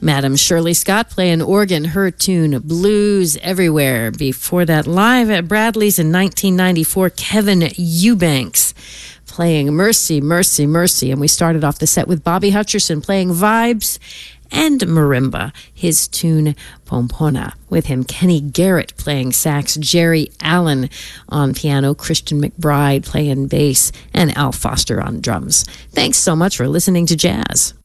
Madam Shirley Scott playing organ, her tune Blues Everywhere. Before that, live at Bradley's in 1994, Kevin Eubanks playing Mercy, Mercy, Mercy. And we started off the set with Bobby Hutcherson playing Vibes and Marimba, his tune Pompona. With him, Kenny Garrett playing sax, Jerry Allen on piano, Christian McBride playing bass, and Al Foster on drums. Thanks so much for listening to Jazz.